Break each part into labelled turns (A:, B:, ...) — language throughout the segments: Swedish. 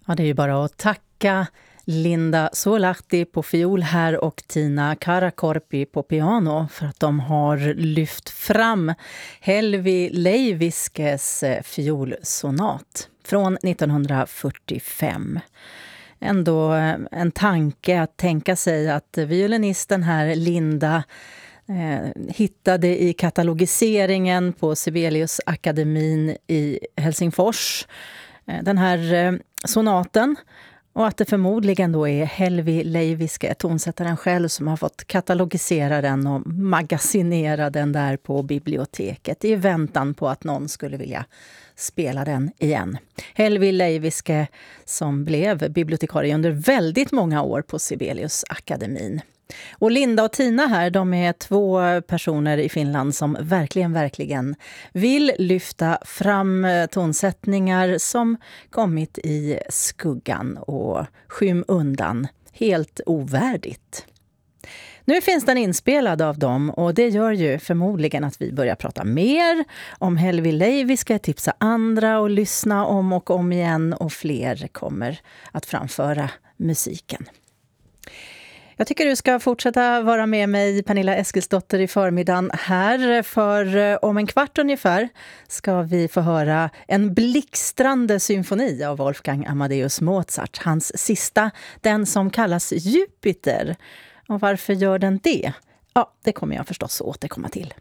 A: Ja, det är ju bara att tacka Linda Suolahti på fiol här och Tina Karakorpi på piano för att de har lyft fram Helvi Leiviskes fiolsonat från 1945. Ändå en tanke att tänka sig att violinisten här Linda hittade i katalogiseringen på Sibeliusakademin i Helsingfors den här sonaten, och att det förmodligen då är Helvi Leiviske, tonsättaren själv, som har fått katalogisera den och magasinera den där på biblioteket i väntan på att någon skulle vilja spela den igen. Helvi Leiviske som blev bibliotekarie under väldigt många år på Sibeliusakademin. Och Linda och Tina här, de är två personer i Finland som verkligen vill lyfta fram tonsättningar som kommit i skuggan och skymundan helt ovärdigt. Nu finns den inspelad av dem, och det gör ju förmodligen att vi börjar prata mer om Helvi Leiviske, tipsa andra och lyssna om och om igen, och fler kommer att framföra musiken. Jag tycker du ska fortsätta vara med mig, Pernilla Eskilsdotter, i förmiddagen här. För om en kvart ungefär ska vi få höra en blixtrande symfoni av Wolfgang Amadeus Mozart. Hans sista, den som kallas Jupiter. Och varför gör den det? Ja, det kommer jag förstås återkomma till.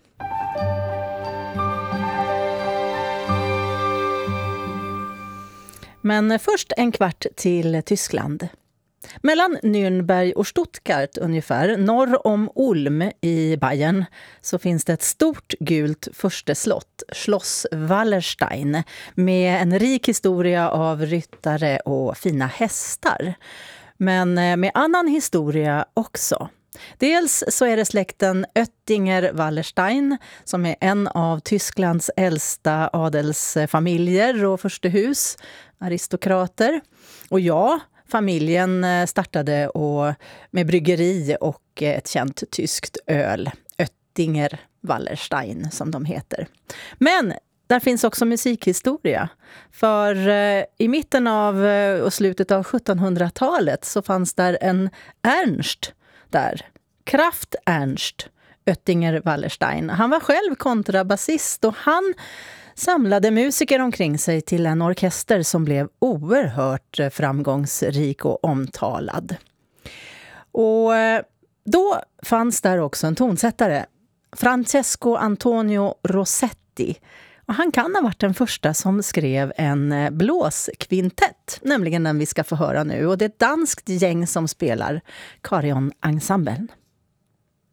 A: Men först en kvart till Tyskland. Mellan Nürnberg och Stuttgart ungefär, norr om Ulm i Bayern, så finns det ett stort gult fursteslott, Schloss Wallerstein, med en rik historia av ryttare och fina hästar. Men med annan historia också. Dels så är det släkten Oettinger-Wallerstein som är en av Tysklands äldsta adelsfamiljer och förstehus, aristokrater. Och ja, familjen startade med bryggeri och ett känt tyskt öl, Oettinger-Wallerstein som de heter. Men där finns också musikhistoria. För i mitten av och slutet av 1700-talet så fanns där en Ernst där. Kraft Ernst Oettinger-Wallerstein. Han var själv kontrabasist och han samlade musiker omkring sig till en orkester som blev oerhört framgångsrik och omtalad. Och då fanns där också en tonsättare, Francesco Antonio Rossetti. Och han kan ha varit den första som skrev en blåskvintett, nämligen den vi ska få höra nu. Och det är ett danskt gäng som spelar Carillon-ensemblen.